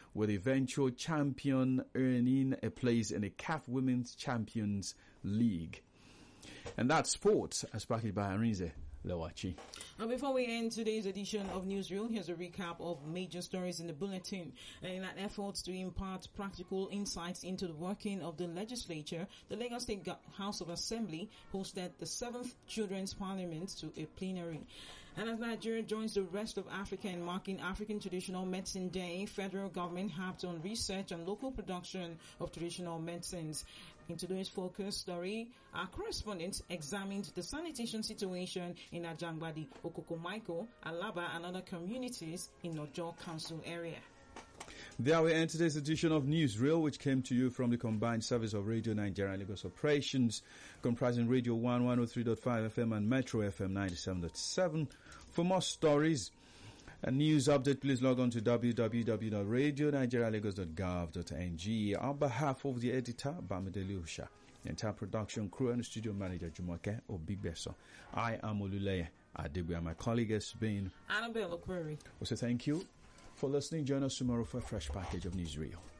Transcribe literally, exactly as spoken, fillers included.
with eventual champion earning a place in the C A F Women's Champions League. And that's sports, as practiced by Arinze Lewachi. And before we end today's edition of Newsreel, here's a recap of major stories in the bulletin. In an effort to impart practical insights into the working of the legislature, the Lagos State House of Assembly hosted the seventh Children's Parliament to a plenary. And as Nigeria joins the rest of Africa in marking African Traditional Medicine Day, federal government harped on research and local production of traditional medicines. In today's focus story, our correspondent examined the sanitation situation in Ajangbadi, Okokomaiko, Alaba, and other communities in Ojo Council area. There we end today's edition of Newsreel, which came to you from the combined service of Radio Nigeria and Lagos operations, comprising Radio one one oh three point five F M and Metro F M ninety-seven point seven. For more stories and news update, please log on to w w w dot radio nigeria lagos dot gov dot n g. On behalf of the editor, Bamidele Usha, the entire production crew and the studio manager, Jumoke Obigbeso, I am Oluleye Adebu, and my colleague has been Annabelle Okweri. Also, thank you for listening. Join us tomorrow for a fresh package of Newsreel.